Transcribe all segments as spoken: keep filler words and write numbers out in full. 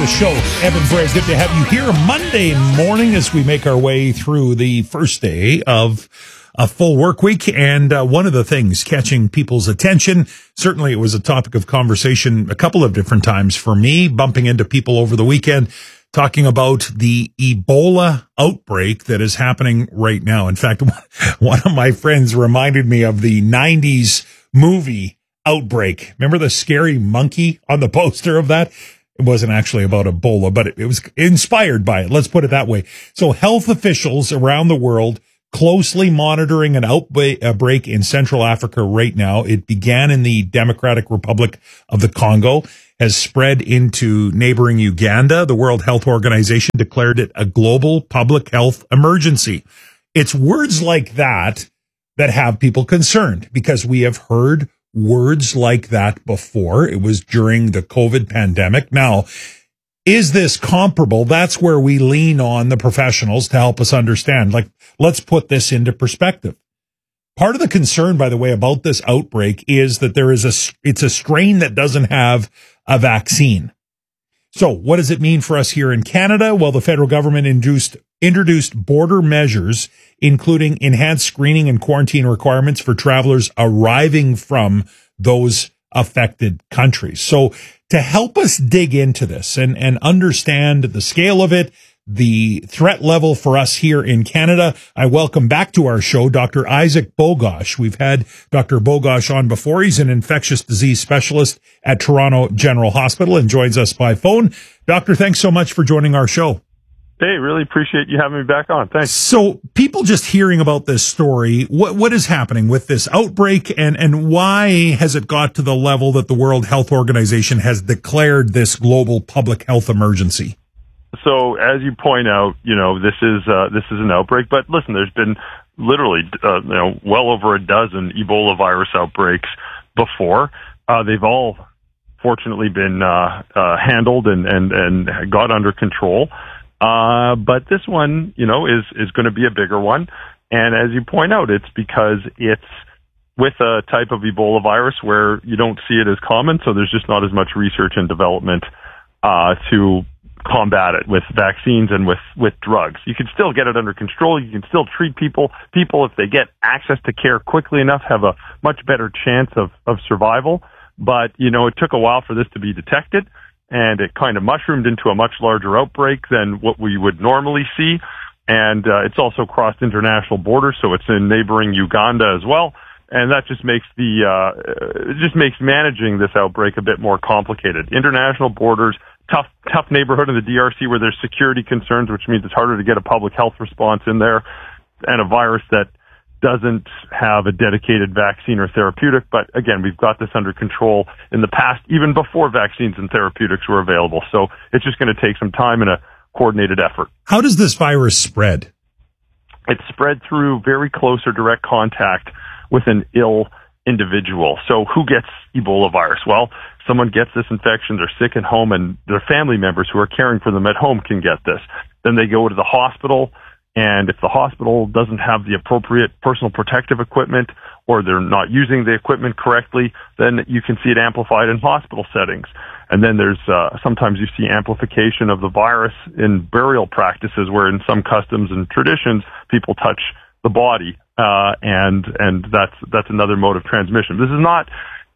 the show. Evan Bray, good to have you here Monday morning as we make our way through the first day of a full work week. And uh, one of the things catching people's attention, certainly it was a topic of conversation a couple of different times for me, bumping into people over the weekend, talking about the Ebola outbreak that is happening right now. In fact, one of my friends reminded me of the nineties movie Outbreak. Remember the scary monkey on the poster of that? It wasn't actually about Ebola, but it, it was inspired by it. Let's put it that way. So health officials around the world closely monitoring an outbreak in Central Africa right now. It began in the Democratic Republic of the Congo, has spread into neighboring Uganda. The World Health Organization declared it a global public health emergency. It's words like that that have people concerned, because we have heard words like that before. It was during the COVID pandemic. Now, is this comparable? That's where we lean on the professionals to help us understand. Like, let's put this into perspective. Part of the concern, by the way, about this outbreak is that there is a, it's a strain that doesn't have a vaccine. So what does it mean for us here in Canada? Well, the federal government induced, introduced border measures, including enhanced screening and quarantine requirements for travelers arriving from those affected countries. So to help us dig into this and, and understand the scale of it, the threat level for us here in Canada, I welcome back to our show Doctor Isaac Bogosh. We've had Doctor Bogosh on before. He's an infectious disease specialist at Toronto General Hospital and joins us by phone. Doctor, thanks so much for joining our show. Hey, really appreciate you having me back on. Thanks. So people just hearing about this story, what what is happening with this outbreak, and, and why has it got to the level that the World Health Organization has declared this global public health emergency? So as you point out, you know, this is uh, this is an outbreak, but listen, there's been literally uh, you know well over a dozen Ebola virus outbreaks before. Uh, they've all fortunately been uh, uh, handled and, and, and got under control. Uh, but this one, you know, is, is going to be a bigger one. And as you point out, it's because it's with a type of Ebola virus where you don't see it as common. So there's just not as much research and development, uh, to combat it with vaccines and with, with drugs. You can still get it under control. You can still treat people. People, if they get access to care quickly enough, have a much better chance of, of survival. But, you know, it took a while for this to be detected, and it kind of mushroomed into a much larger outbreak than what we would normally see. And uh, it's also crossed international borders, so it's in neighboring Uganda as well. And that just makes the uh, it just makes managing this outbreak a bit more complicated. International borders, tough tough neighborhood in the D R C where there's security concerns, which means it's harder to get a public health response in there, and a virus that doesn't have a dedicated vaccine or therapeutic. But again, we've got this under control in the past, even before vaccines and therapeutics were available. So it's just going to take some time and a coordinated effort. How does this virus spread? It's spread through very close or direct contact with an ill individual. So who gets Ebola virus? Well, someone gets this infection, they're sick at home, and their family members who are caring for them at home can get this. Then they go to the hospital, and if the hospital doesn't have the appropriate personal protective equipment, or they're not using the equipment correctly, then you can see it amplified in hospital settings. And then there's uh, sometimes you see amplification of the virus in burial practices, where in some customs and traditions, people touch the body, uh, and and that's that's another mode of transmission. This is not,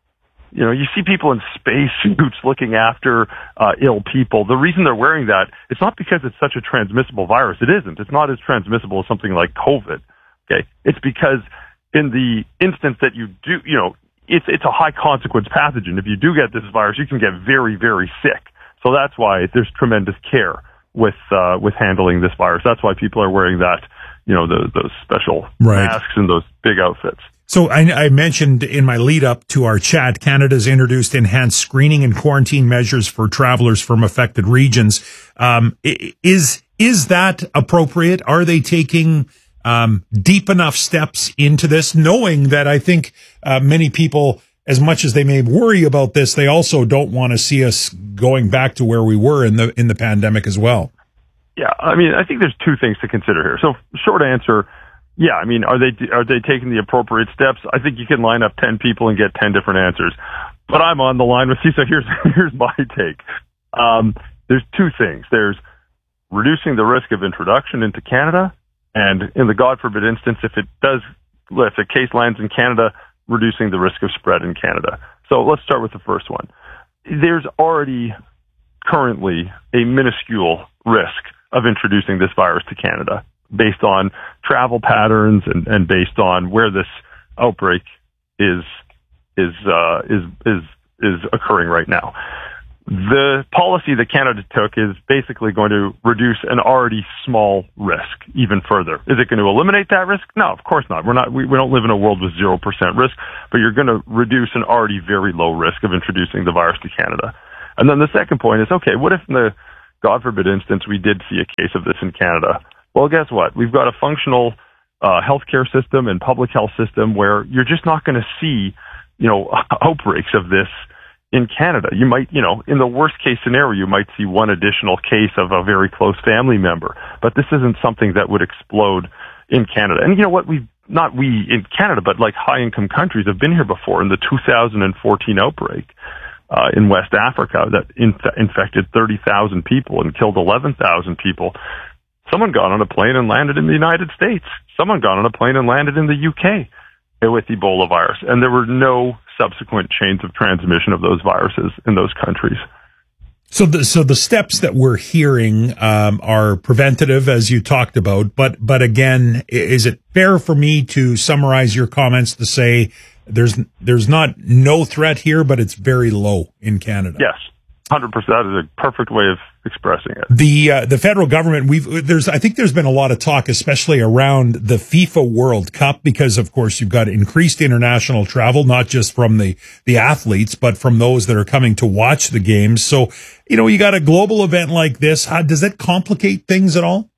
you know, you see people in space suits looking after uh, ill people. The reason they're wearing that, it's not because it's such a transmissible virus. It isn't. It's not as transmissible as something like COVID. Okay, it's because in the instance that you do, you know, it's it's a high consequence pathogen. If you do get this virus, you can get very, very sick. So that's why there's tremendous care with uh, with handling this virus. That's why people are wearing that, you know, the, those special right. masks and those big outfits. So I, I mentioned in my lead up to our chat, Canada's introduced enhanced screening and quarantine measures for travelers from affected regions. Um, is is that appropriate? Are they taking um, deep enough steps into this, knowing that I think uh, many people, as much as they may worry about this, they also don't want to see us going back to where we were in the in the pandemic as well? Yeah, I mean, I think there's two things to consider here. So, short answer. Yeah, I mean, are they are they taking the appropriate steps? I think you can line up ten people and get ten different answers. But I'm on the line with you, so here's here's my take. Um, there's two things. There's reducing the risk of introduction into Canada, and in the God forbid instance, if it does, if a case lands in Canada, reducing the risk of spread in Canada. So let's start with the first one. There's already currently a minuscule risk of introducing this virus to Canada based on travel patterns and, and based on where this outbreak is is uh, is is is occurring right now. The policy that Canada took is basically going to reduce an already small risk even further. Is it going to eliminate that risk? No, of course not. We're not. We, we don't live in a world with zero percent risk, but you're going to reduce an already very low risk of introducing the virus to Canada. And then the second point is, okay, what if in the God forbid instance we did see a case of this in Canada? Well, guess what? We've got a functional uh, healthcare system and public health system where you're just not going to see, you know, outbreaks of this in Canada. You might, you know, in the worst case scenario, you might see one additional case of a very close family member, but this isn't something that would explode in Canada. And you know what? We, not we in Canada, but like high income countries have been here before. In the two thousand fourteen outbreak uh, in West Africa that inf- infected thirty thousand people and killed eleven thousand people. Someone got on a plane and landed in the United States. Someone got on a plane and landed in the U K with Ebola virus. And there were no subsequent chains of transmission of those viruses in those countries. So the, so the steps that we're hearing um, are preventative, as you talked about. But, but again, is it fair for me to summarize your comments to say there's, there's not no threat here, but it's very low in Canada? Yes. one hundred percent. That is a perfect way of expressing it. The uh, the federal government, we've there's I think there's been a lot of talk, especially around the FIFA World Cup, because of course you've got increased international travel, not just from the the athletes, but from those that are coming to watch the games. So, you know, you got a global event like this. How does that complicate things at all?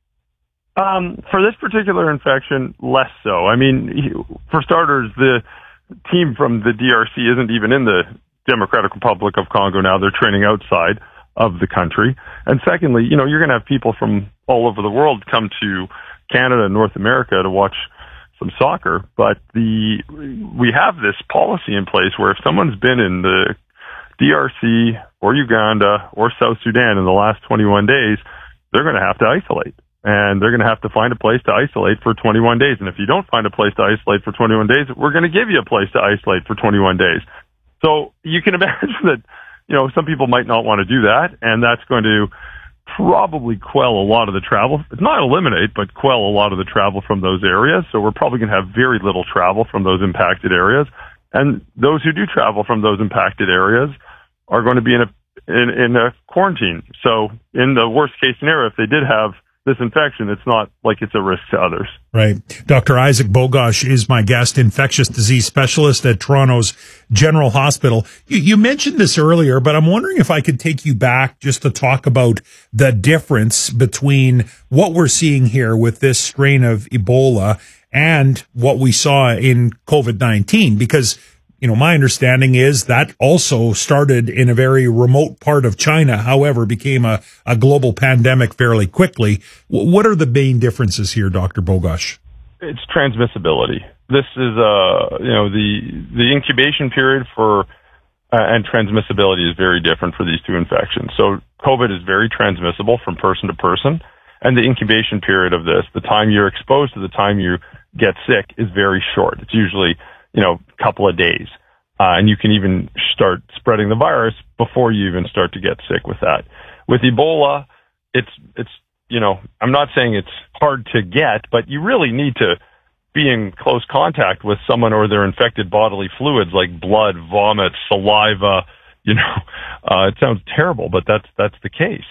Um, for this particular infection, less so. I mean, for starters, the team from the D R C isn't even in the Democratic Republic of Congo now. They're training outside of the country. And secondly, you know, you're going to have people from all over the world come to Canada and North America to watch some soccer. But the we have this policy in place where if someone's been in the D R C or Uganda or South Sudan in the last twenty-one days, they're going to have to isolate. And they're going to have to find a place to isolate for twenty-one days. And if you don't find a place to isolate for twenty-one days, we're going to give you a place to isolate for twenty-one days. So you can imagine that, you know, some people might not want to do that, and that's going to probably quell a lot of the travel. It's not eliminate, but quell a lot of the travel from those areas. So we're probably going to have very little travel from those impacted areas. And those who do travel from those impacted areas are going to be in a, in, in a quarantine. So in the worst case scenario, if they did have this infection, it's not like it's a risk to others. Right. Doctor Isaac Bogosh is my guest, infectious disease specialist at Toronto's General Hospital. You, you mentioned this earlier, but I'm wondering if I could take you back just to talk about the difference between what we're seeing here with this strain of Ebola and what we saw in COVID nineteen, because you know, my understanding is that also started in a very remote part of China, however, became a, a global pandemic fairly quickly. W- what are the main differences here, Doctor Bogosh? It's transmissibility. This is, uh, you know, the, the incubation period for, uh, and transmissibility is very different for these two infections. So COVID is very transmissible from person to person, and the incubation period of this, the time you're exposed to the time you get sick, is very short. It's usually, you know, a couple of days. Uh, and you can even start spreading the virus before you even start to get sick with that. With Ebola, it's, it's, you know, I'm not saying it's hard to get, but you really need to be in close contact with someone or their infected bodily fluids like blood, vomit, saliva. You know, uh, it sounds terrible, but that's, that's the case.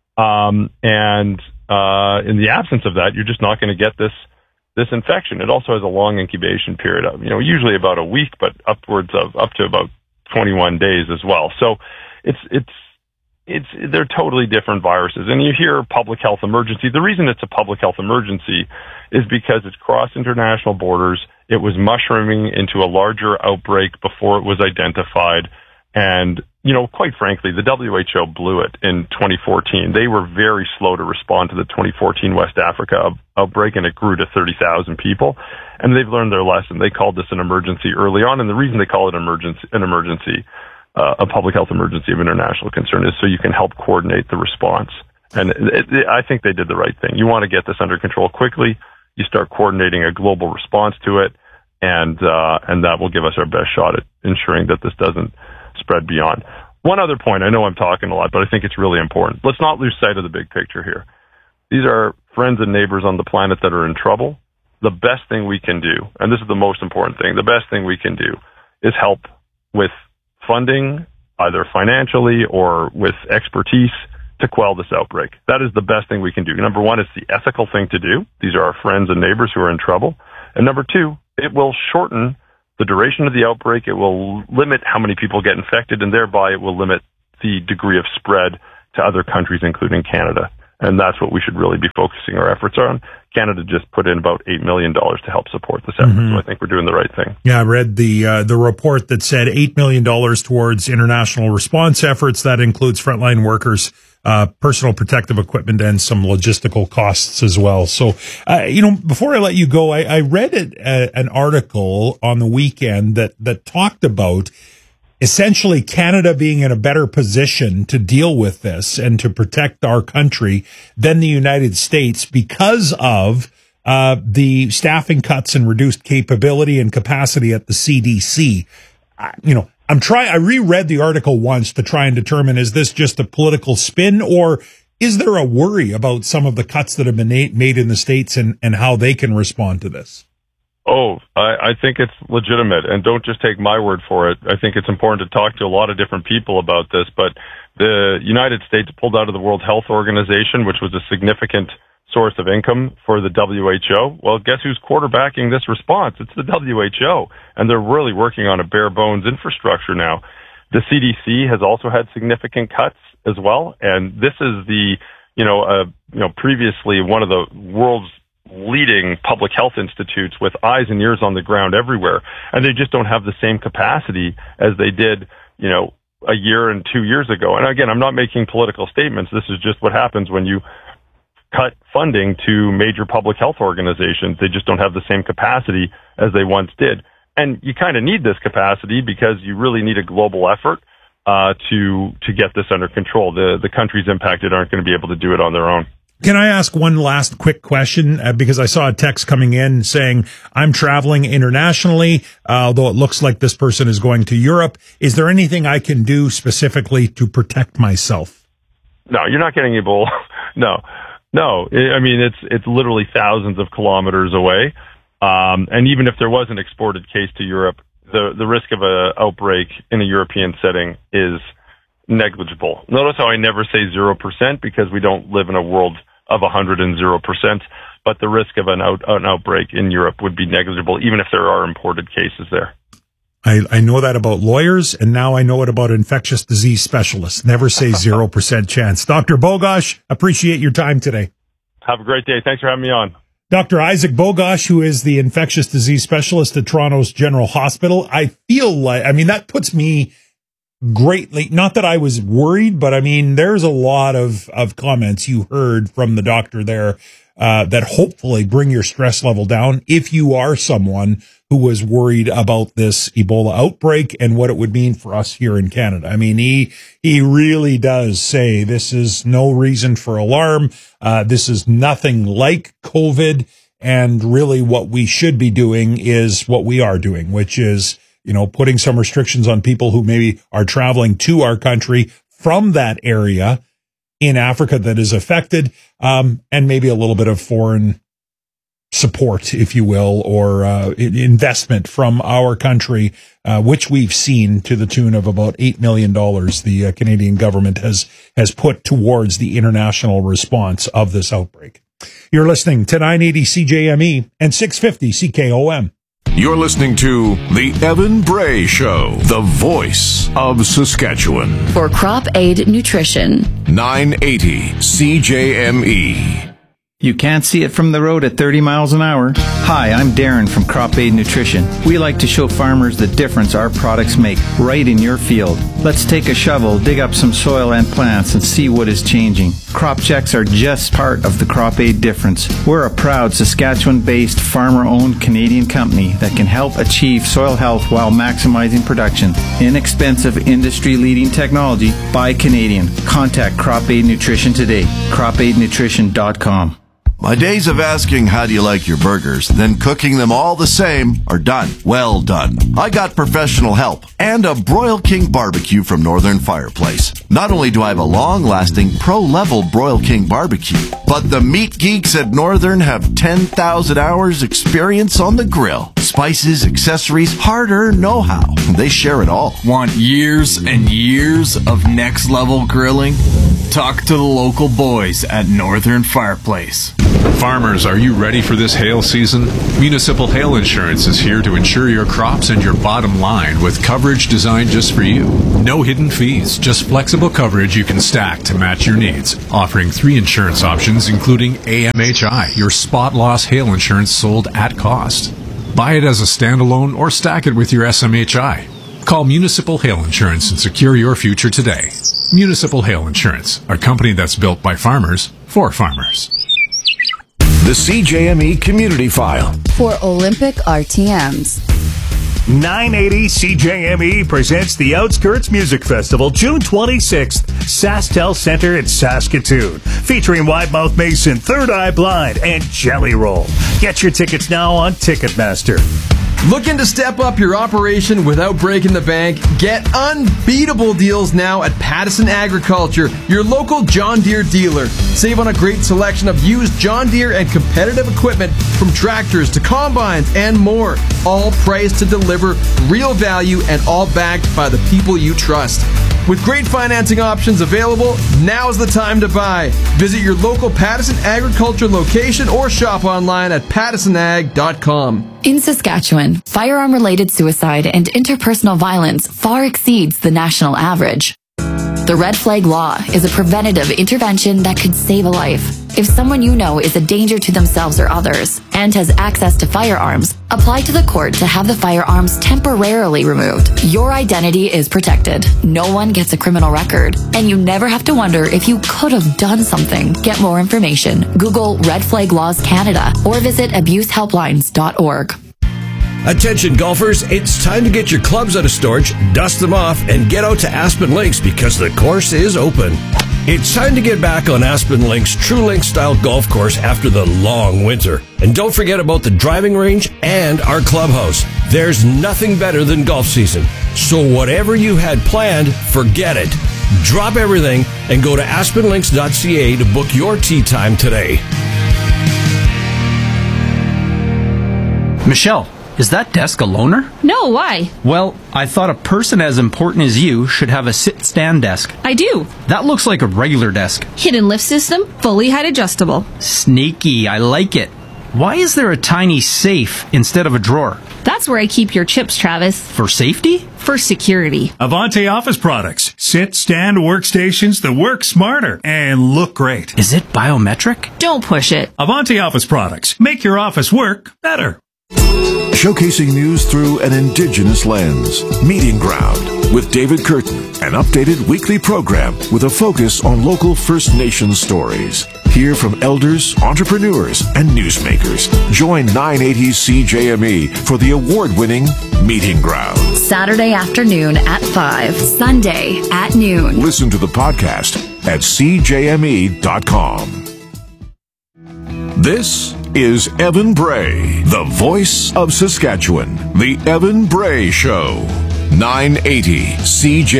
Um, and, uh, in the absence of that, you're just not going to get this This infection. It also has a long incubation period of, you know, usually about a week, but upwards of up to about twenty-one days as well. So it's, it's, it's, they're totally different viruses. And you hear public health emergency. The reason it's a public health emergency is because it's crossed international borders. It was mushrooming into a larger outbreak before it was identified. And, you know, quite frankly, the W H O blew it in twenty fourteen. They were very slow to respond to the twenty fourteen West Africa outbreak, and it grew to thirty thousand people. And they've learned their lesson. They called this an emergency early on, and the reason they call it emergency, an emergency uh, a public health emergency of international concern is so you can help coordinate the response. And it, it, I think they did the right thing. You want to get this under control quickly. You start coordinating a global response to it, and uh, and that will give us our best shot at ensuring that this doesn't spread beyond. One other point, I know I'm talking a lot, but I think it's really important. Let's not lose sight of the big picture here. These are friends and neighbors on the planet that are in trouble. The best thing we can do, and this is the most important thing, the best thing we can do is help with funding, either financially or with expertise, to quell this outbreak. That is the best thing we can do. Number one, it's the ethical thing to do. These are our friends and neighbors who are in trouble. And number two, it will shorten the duration of the outbreak. It will limit how many people get infected, and thereby it will limit the degree of spread to other countries, including Canada. And that's what we should really be focusing our efforts on. Canada just put in about eight million dollars to help support this effort, mm-hmm. so I think we're doing the right thing. Yeah, I read the uh, the report that said eight million dollars towards international response efforts. That includes frontline workers, uh, personal protective equipment, and some logistical costs as well. So, uh, you know, before I let you go, I, I read it, uh, an article on the weekend that that talked about essentially Canada being in a better position to deal with this and to protect our country than the United States because of uh, the staffing cuts and reduced capability and capacity at the C D C. Uh, you know, I'm trying, I reread the article once to try and determine, is this just a political spin, or is there a worry about some of the cuts that have been made in the States and, and how they can respond to this? Oh, I, I think it's legitimate, and don't just take my word for it. I think it's important to talk to a lot of different people about this, but the United States pulled out of the World Health Organization, which was a significant source of income for the W H O. Well, guess who's quarterbacking this response? It's the W H O, and they're really working on a bare bones infrastructure now. The C D C has also had significant cuts as well, and this is the, you know, uh, you know, previously one of the world's leading public health institutes with eyes and ears on the ground everywhere, and they just don't have the same capacity as they did, you know, a year and two years ago. And again, I'm not making political statements. This is just what happens when you cut funding to major public health organizations. They just don't have the same capacity as they once did. And you kind of need this capacity because you really need a global effort uh, to to get this under control. The the countries impacted aren't going to be able to do it on their own. Can I ask one last quick question? Uh, because I saw a text coming in saying, I'm traveling internationally, uh, although it looks like this person is going to Europe. Is there anything I can do specifically to protect myself? No, you're not getting Ebola. No, no. I mean, it's it's literally thousands of kilometers away. Um, and even if there was an exported case to Europe, the, the risk of an outbreak in a European setting is negligible. Notice how I never say zero percent because we don't live in a world of one hundred and zero percent, but the risk of an, out, an outbreak in Europe would be negligible, even if there are imported cases there. I, I know that about lawyers, and now I know it about infectious disease specialists. Never say zero percent chance. Doctor Bogosh, appreciate your time today. Have a great day. Thanks for having me on. Doctor Isaac Bogosh, who is the infectious disease specialist at Toronto's General Hospital. I feel like, I mean, that puts me greatly, not that I was worried, but I mean, there's a lot of, of comments you heard from the doctor there, uh, that hopefully bring your stress level down if you are someone who was worried about this Ebola outbreak and what it would mean for us here in Canada. I mean, he, he really does say this is no reason for alarm. Uh, this is nothing like COVID. And really what we should be doing is what we are doing, which is, you know, putting some restrictions on people who maybe are traveling to our country from that area in Africa that is affected, um, and maybe a little bit of foreign support, if you will, or uh, investment from our country, uh, which we've seen to the tune of about eight million dollars the uh, Canadian government has has put towards the international response of this outbreak. You're listening to nine eighty C J M E and six fifty C K O M. You're listening to The Evan Bray Show, the voice of Saskatchewan. For Crop Aid Nutrition. nine eighty C J M E. You can't see it from the road at thirty miles an hour. Hi, I'm Darren from Crop Aid Nutrition. We like to show farmers the difference our products make right in your field. Let's take a shovel, dig up some soil and plants, and see what is changing. Crop checks are just part of the Crop Aid difference. We're a proud Saskatchewan-based, farmer-owned Canadian company that can help achieve soil health while maximizing production. Inexpensive, industry-leading technology by Canadian. Contact Crop Aid Nutrition today. crop aid nutrition dot com. My days of asking how do you like your burgers, then cooking them all the same are done. Well done. I got professional help and a Broil King barbecue from Northern Fireplace. Not only do I have a long-lasting pro-level Broil King barbecue, but the meat geeks at Northern have ten thousand hours experience on the grill. Spices, accessories, hard-earned know-how. They share it all. Want years and years of next-level grilling? Talk to the local boys at Northern Fireplace. Farmers, are you ready for this hail season? Municipal Hail Insurance is here to insure your crops and your bottom line with coverage designed just for you. No hidden fees, just flexible coverage you can stack to match your needs. Offering three insurance options, including A M H I, your spot loss hail insurance sold at cost. Buy it as a standalone or stack it with your S M H I. Call Municipal Hail Insurance and secure your future today. Municipal Hail Insurance, a company that's built by farmers for farmers. The C J M E Community File. For Olympic R T Ms. nine eighty C J M E presents the Outskirts Music Festival, June twenty-sixth, SaskTel Center in Saskatoon, featuring Wide Mouth Mason, Third Eye Blind, and Jelly Roll. Get your tickets now on Ticketmaster. Looking to step up your operation without breaking the bank? Get unbeatable deals now at Pattison Agriculture, your local John Deere dealer. Save on a great selection of used John Deere and competitive equipment from tractors to combines and more. All priced to deliver real value and all backed by the people you trust. With great financing options available, now's the time to buy. Visit your local Pattison Agriculture location or shop online at pattison ag dot com. In Saskatchewan, firearm-related suicide and interpersonal violence far exceeds the national average. The Red Flag Law is a preventative intervention that could save a life. If someone you know is a danger to themselves or others and has access to firearms, apply to the court to have the firearms temporarily removed. Your identity is protected. No one gets a criminal record, and you never have to wonder if you could have done something. Get more information. Google Red Flag Laws Canada or visit abuse helplines dot org. Attention golfers, it's time to get your clubs out of storage, dust them off, and get out to Aspen Links because the course is open. It's time to get back on Aspen Links' True Link style golf course after the long winter. And don't forget about the driving range and our clubhouse. There's nothing better than golf season. So whatever you had planned, forget it. Drop everything and go to aspen links dot c a to book your tee time today. Michelle, is that desk a loaner? No, why? Well, I thought a person as important as you should have a sit-stand desk. I do. That looks like a regular desk. Hidden lift system, fully height adjustable. Sneaky, I like it. Why is there a tiny safe instead of a drawer? That's where I keep your chips, Travis. For safety? For security. Avante Office Products. Sit, stand workstations that work smarter and look great. Is it biometric? Don't push it. Avante Office Products. Make your office work better. Showcasing news through an Indigenous lens. Meeting Ground with David Curtin, an updated weekly program with a focus on local First Nations stories. Hear from elders, entrepreneurs, and newsmakers. Join nine eighty C J M E for the award-winning Meeting Ground. Saturday afternoon at five, Sunday at noon. Listen to the podcast at c j m e dot com. This is Evan Bray, the voice of Saskatchewan. The Evan Bray Show. nine eighty C J